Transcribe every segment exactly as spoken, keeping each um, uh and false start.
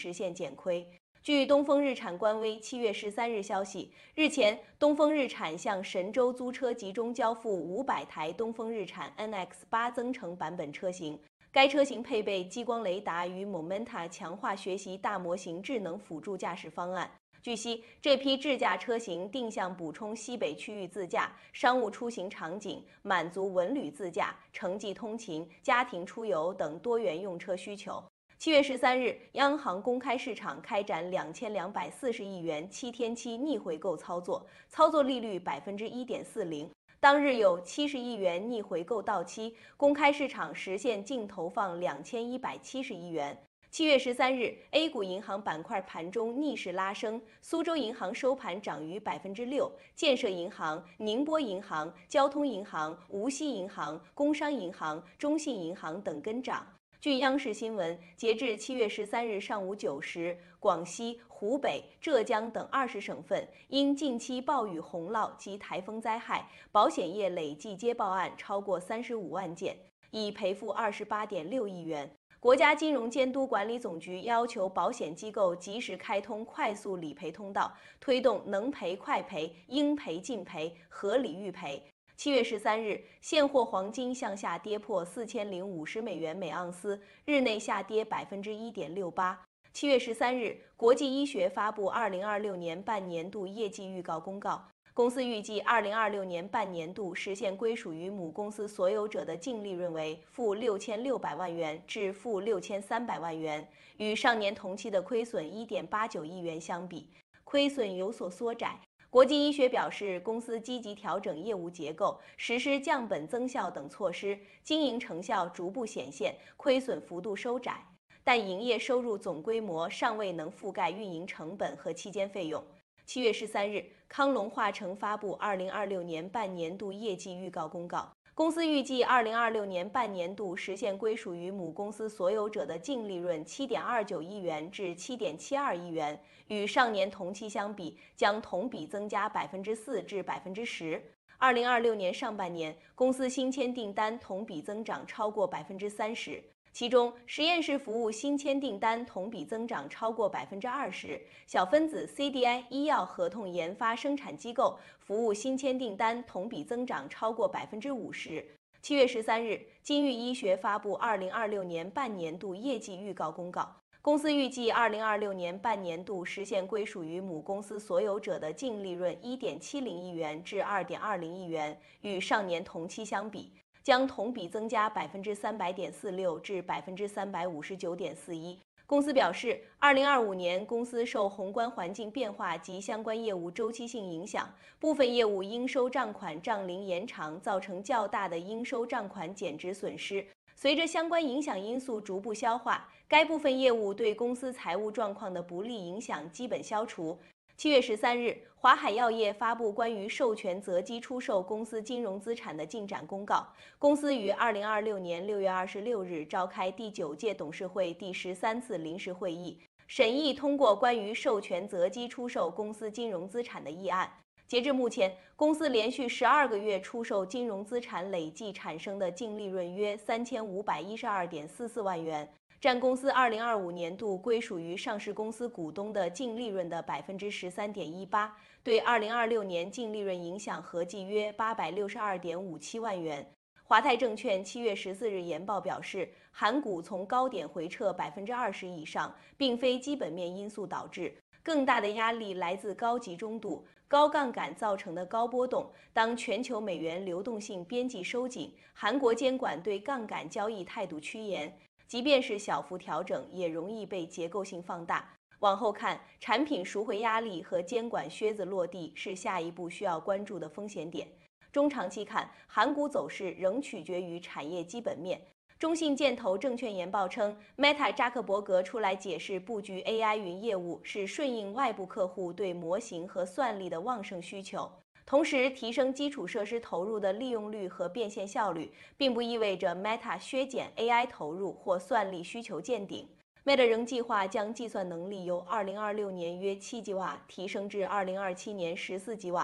实现减亏。据东风日产官微七月十三日消息，日前，东风日产向神州租车集中交付五百台东风日产 N X 八增程版本车型。该车型配备激光雷达与 Momenta 强化学习大模型智能辅助驾驶方案。据悉，这批智驾车型定向补充西北区域自驾、商务出行场景，满足文旅自驾、城际通勤、家庭出游等多元用车需求。七月十三日，央行公开市场开展两千两百四十亿元七天期逆回购操作，操作利率百分之一点四零。当日有七十亿元逆回购到期，公开市场实现净投放两千一百七十亿元。七月十三日 ，A 股银行板块盘中逆势拉升，苏州银行收盘涨逾百分之六，建设银行、宁波银行、交通银行、无锡银行、工商银行、中信银行等跟涨。据央视新闻，截至七月十三日上午九时，广西、湖北、浙江等二十省份因近期暴雨洪涝及台风灾害，保险业累计接报案超过三十五万件，已赔付二十八点六亿元。国家金融监督管理总局要求保险机构及时开通快速理赔通道，推动能赔快赔、应赔尽赔、合理预赔。七月十三日，现货黄金向下跌破四千零五十美元每盎司，日内下跌百分之一点六八。七月十三日，国际医学发布二零二六年半年度业绩预告公告。公司预计二零二六年半年度实现归属于母公司所有者的净利润为负六千六百万元至负六千三百万元，与上年同期的亏损一点八九亿元相比，亏损有所缩窄。国际医学表示，公司积极调整业务结构，实施降本增效等措施，经营成效逐步显现，亏损幅度收窄，但营业收入总规模尚未能覆盖运营成本和期间费用。七月十三日，康龙化成发布二零二六年半年度业绩预告公告。公司预计二零二六年半年度实现归属于母公司所有者的净利润七点二九亿元至七点七二亿元，与上年同期相比，将同比增加百分之四至百分之十。二零二六年上半年，公司新签订单同比增长超过百分之三十。其中，实验室服务新签订单同比增长超过百分之二十，小分子 C D I 医药合同研发生产机构服务新签订单同比增长超过百分之五十。七月十三日，金域医学发布二零二六年半年度业绩预告公告。公司预计二零二六年半年度实现归属于母公司所有者的净利润一点七零亿元至二点二零亿元，与上年同期相比，将同比增加百分之三百点四六至百分之三百五十九点四一。公司表示，二零二五年公司受宏观环境变化及相关业务周期性影响，部分业务应收账款账龄延长，造成较大的应收账款减值损失。随着相关影响因素逐步消化，该部分业务对公司财务状况的不利影响基本消除。七月十三日，华海药业发布关于授权择机出售公司金融资产的进展公告。公司于二零二六年六月二十六日召开第九届董事会第十三次临时会议，审议通过关于授权择机出售公司金融资产的议案。截至目前，公司连续十二个月出售金融资产累计产生的净利润约三千五百一十二点四四万元，占公司二零二五年度归属于上市公司股东的净利润的百分之十三点一八，对二零二六年净利润影响合计约八百六十二点五七万元。华泰证券七月十四日研报表示，韩股从高点回撤百分之二十以上，并非基本面因素导致，更大的压力来自高集中度、高杠杆造成的高波动。当全球美元流动性边际收紧，韩国监管对杠杆交易态度趋严，即便是小幅调整，也容易被结构性放大。往后看，产品赎回压力和监管靴子落地是下一步需要关注的风险点。中长期看，韩股走势仍取决于产业基本面。中信建投证券研报称 ，Meta 扎克伯格出来解释布局 A I 云业务是顺应外部客户对模型和算力的旺盛需求，同时提升基础设施投入的利用率和变现效率，并不意味着 Meta 削减 A I 投入或算力需求见顶。Meta 仍计划将计算能力由二零二六年约七吉瓦提升至二零二七年十四吉瓦。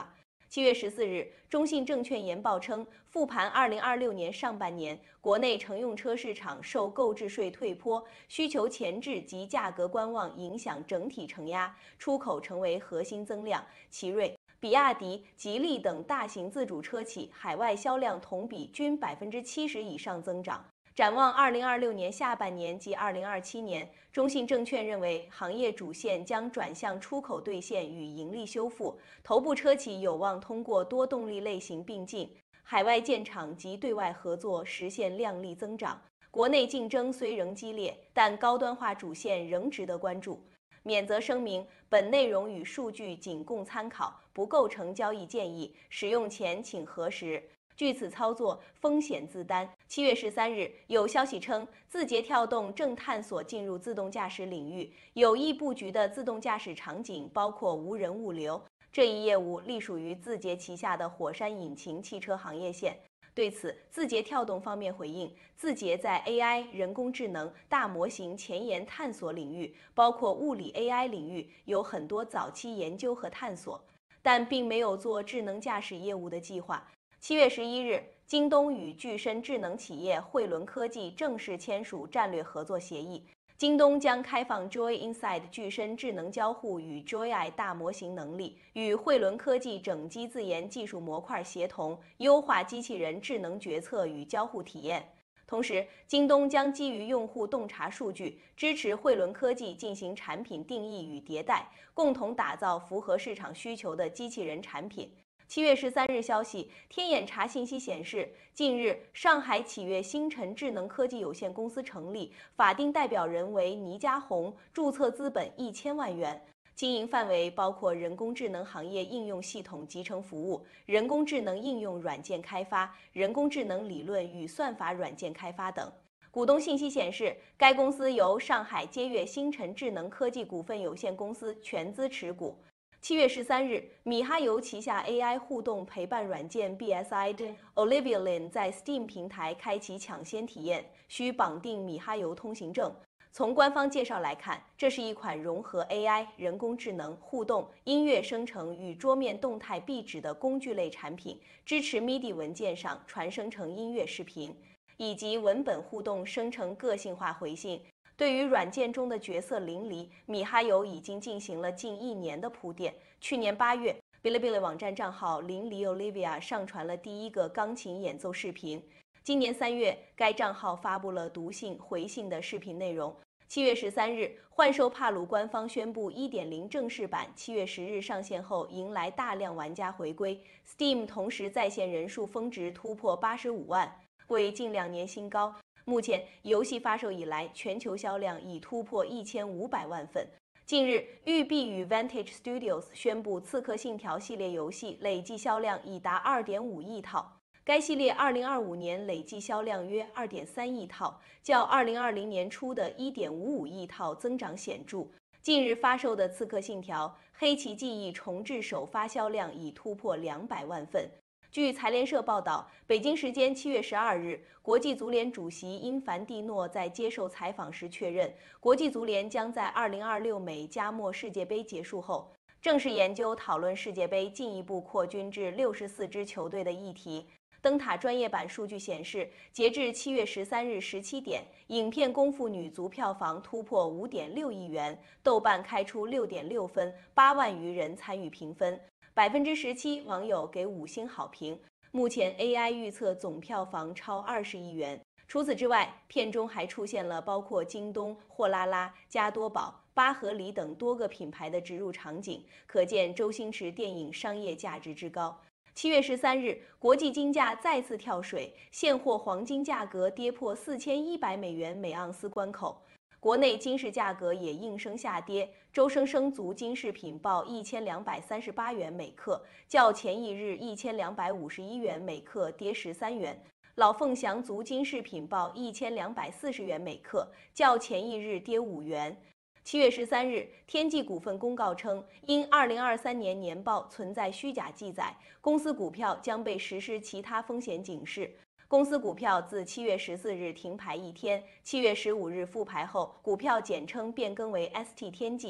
七月十四日，中信证券研报称，复盘二零二六年上半年，国内乘用车市场受购置税退坡、需求前置及价格观望影响，整体承压，出口成为核心增量。奇瑞、比亚迪、吉利等大型自主车企海外销量同比均百分之七十以上增长。展望二零二六年下半年及二零二七年，中信证券认为行业主线将转向出口兑现与盈利修复，头部车企有望通过多动力类型并进、海外建厂及对外合作实现量丽增长。国内竞争虽仍激烈，但高端化主线仍值得关注。免责声明：本内容与数据仅供参考，不构成交易建议，使用前请核实。据此操作，风险自担。七月十三日，有消息称，字节跳动正探索进入自动驾驶领域，有意布局的自动驾驶场景包括无人物流。这一业务隶属于字节旗下的火山引擎汽车行业线。对此，字节跳动方面回应，字节在 A I、人工智能、大模型前沿探索领域，包括物理 A I 领域，有很多早期研究和探索，但并没有做智能驾驶业务的计划。七月十一日，京东与具身智能企业汇伦科技正式签署战略合作协议。京东将开放 Joy Inside 具身智能交互与 Joy 大模型能力，与汇伦科技整机自研技术模块协同，优化机器人智能决策与交互体验。同时，京东将基于用户洞察数据，支持汇伦科技进行产品定义与迭代，共同打造符合市场需求的机器人产品。七月十三日消息，天眼查信息显示，近日上海启悦星辰智能科技有限公司成立，法定代表人为倪家红，注册资本一千万元，经营范围包括人工智能行业应用系统集成服务、人工智能应用软件开发、人工智能理论与算法软件开发等。股东信息显示，该公司由上海接悦星辰智能科技股份有限公司全资持股。七月十三日，米哈游旗下 A I 互动陪伴软件 B S I 的 Olivia Lin 在 Steam 平台开启抢先体验，需绑定米哈游通行证。从官方介绍来看，这是一款融合 A I、人工智能、互动、音乐生成与桌面动态壁纸的工具类产品，支持 M I D I 文件上传生成音乐、视频，以及文本互动生成个性化回信。对于软件中的角色淋漓，米哈游已经进行了近一年的铺垫。去年八月，哔哩哔哩网站账号淋漓 Olivia 上传了第一个钢琴演奏视频。今年三月，该账号发布了读信、回信的视频内容。七月十三日，幻兽帕鲁官方宣布 一点零 正式版七月十日上线后，迎来大量玩家回归。Steam 同时在线人数峰值突破八十五万，为近两年新高。目前，游戏发售以来，全球销量已突破一千五百万份。近日，育碧与 Vantage Studios 宣布《刺客信条》系列游戏累计销量已达 二点五亿套。该系列二零二五年累计销量约 二点三亿套，较二零二零年初的 一点五五亿套增长显著。近日发售的《刺客信条：黑旗记忆》重置首发销量已突破两百万份。据财联社报道，北京时间七月十二日，国际足联主席因凡蒂诺在接受采访时确认，国际足联将在二零二六美加墨世界杯结束后，正式研究讨论世界杯进一步扩军至六十四支球队的议题。灯塔专业版数据显示，截至七月十三日十七点，影片《功夫》女足票房突破五点六亿元，豆瓣开出六点六分，八万余人参与评分。百分之十七网友给五星好评。目前 A I 预测总票房超二十亿元。除此之外，片中还出现了包括京东、货拉拉、加多宝、八合里等多个品牌的植入场景，可见周星驰电影商业价值之高。七月十三日，国际金价再次跳水，现货黄金价格跌破四千一百美元每盎司关口。国内金市价格也应声下跌，周生生族金饰品报一千两百三十八元每克，较前一日一千两百五十一元每克跌十三元。老凤祥族金饰品报一千两百四十元每克，较前一日跌五元。七月十三日，天际股份公告称，因二零二三年年报存在虚假记载，公司股票将被实施其他风险警示。公司股票自七月十四日停牌一天，七月十五日复牌后，股票简称变更为 S T 天际。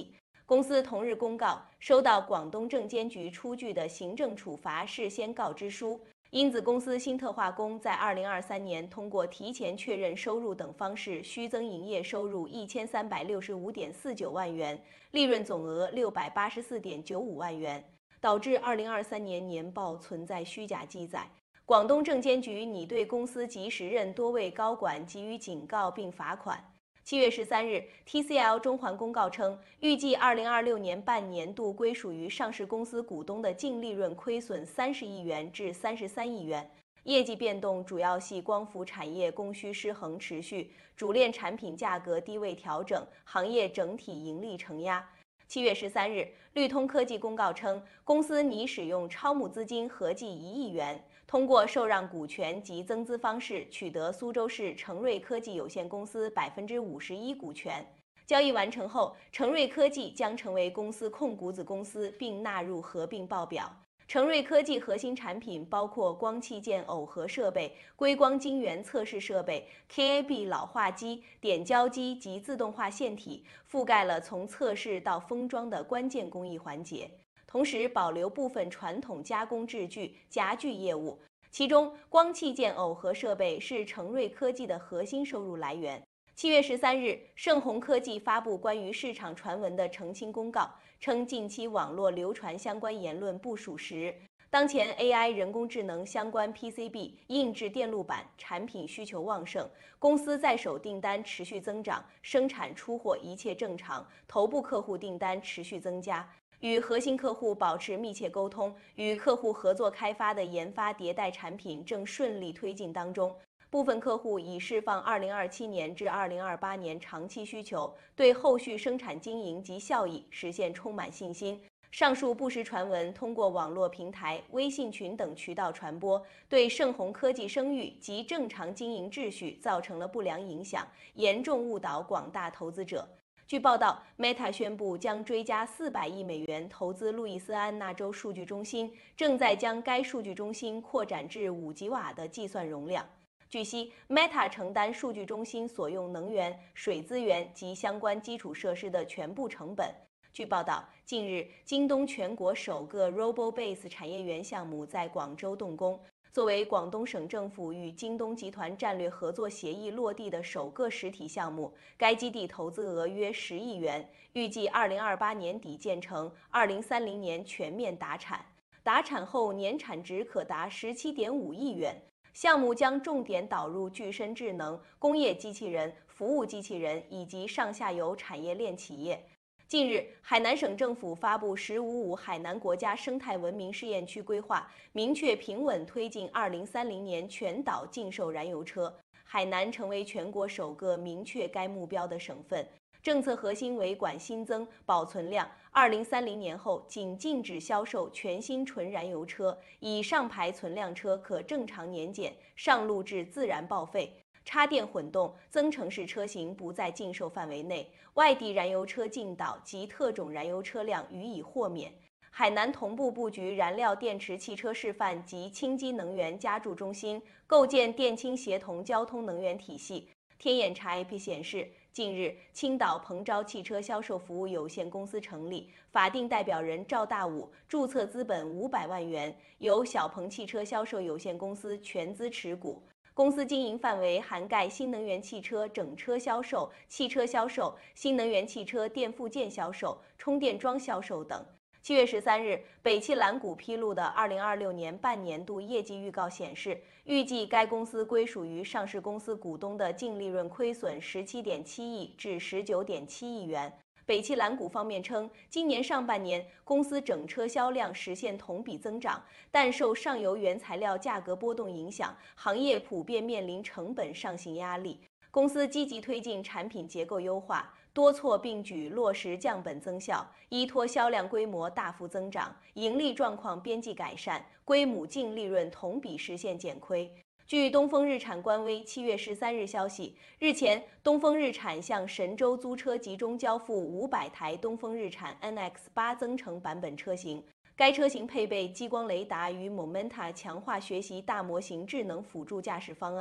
公司同日公告，收到广东证监局出具的行政处罚事先告知书。因子公司新特化工在二零二三年通过提前确认收入等方式虚增营业收入一千三百六十五点四九万元，利润总额六百八十四点九五万元，导致二零二三年年报存在虚假记载。广东证监局拟对公司及时任多位高管给予警告并罚款。七月十三日 ，T C L 中环公告称，预计二零二六年半年度归属于上市公司股东的净利润亏损三十亿元至三十三亿元。业绩变动主要系光伏产业供需失衡持续，主链产品价格低位调整，行业整体盈利承压。七月十三日，绿通科技公告称，公司拟使用超募资金合计一亿元，通过受让股权及增资方式取得苏州市成瑞科技有限公司百分之五十一股权。交易完成后，成瑞科技将成为公司控股子公司，并纳入合并报表。成瑞科技核心产品包括光器件耦合设备、硅光晶圆测试设备、K A B 老化机、点胶机及自动化线体，覆盖了从测试到封装的关键工艺环节。同时保留部分传统加工制具、夹具业务，其中光器件耦合设备是成瑞科技的核心收入来源。七月十三日，盛虹科技发布关于市场传闻的澄清公告，称近期网络流传相关言论不属实。当前 A I 人工智能相关 P C B 硬质电路板产品需求旺盛，公司在手订单持续增长，生产出货一切正常，头部客户订单持续增加。与核心客户保持密切沟通，与客户合作开发的研发迭代产品正顺利推进当中。部分客户已释放二零二七年至二零二八年长期需求，对后续生产经营及效益实现充满信心。上述不实传闻通过网络平台、微信群等渠道传播，对盛虹科技声誉及正常经营秩序造成了不良影响，严重误导广大投资者。据报道 ，Meta 宣布将追加四百亿美元投资路易斯安那州数据中心，正在将该数据中心扩展至五吉瓦的计算容量。据悉 ，Meta 承担数据中心所用能源、水资源及相关基础设施的全部成本。据报道，近日，京东全国首个 RoboBase 产业园项目在广州动工。作为广东省政府与京东集团战略合作协议落地的首个实体项目，该基地投资额约十亿元，预计二零二八年底建成，二零三零年全面达产。达产后年产值可达十七点五亿元。项目将重点导入具身智能、工业机器人、服务机器人以及上下游产业链企业。近日，海南省政府发布“十五五”海南国家生态文明试验区规划，明确平稳推进二零三零年全岛禁售燃油车。海南成为全国首个明确该目标的省份。政策核心为管新增、保存量，二零三零年后仅禁止销售全新纯燃油车，以上牌存量车可正常年检，上路至自然报废。插电混动、增程式车型不在禁售范围内，外地燃油车进岛及特种燃油车辆予以豁免。海南同步布局燃料电池汽车示范及氢基能源加注中心，构建电氢协同交通能源体系。天眼查 A P P 显示，近日，青岛鹏昭汽车销售服务有限公司成立，法定代表人赵大武，注册资本五百万元，由小鹏汽车销售有限公司全资持股。公司经营范围涵盖新能源汽车整车销售、汽车销售、新能源汽车电附件销售、充电桩销售等。七月十三日，北汽蓝谷披露的二零二六年半年度业绩预告显示，预计该公司归属于上市公司股东的净利润亏损十七点七亿至十九点七亿元。北汽蓝谷方面称，今年上半年公司整车销量实现同比增长，但受上游原材料价格波动影响，行业普遍面临成本上行压力。公司积极推进产品结构优化，多措并举落实降本增效，依托销量规模大幅增长，盈利状况边际改善，归母净利润同比实现减亏。据东风日产官微七月十三日消息，日前，东风日产向神州租车集中交付五百台东风日产 N X 八增程版本车型。该车型配备激光雷达与 Momenta 强化学习大模型智能辅助驾驶方案。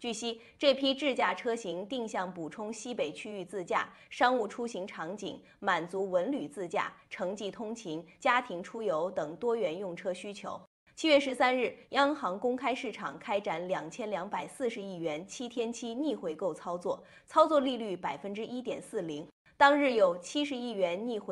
据悉，这批智驾车型定向补充西北区域自驾、商务出行场景，满足文旅自驾、城际通勤、家庭出游等多元用车需求。七月十三日，央行公开市场开展两千两百四十亿元七天期逆回购操作，操作利率百分之一点四零。当日有七十亿元逆回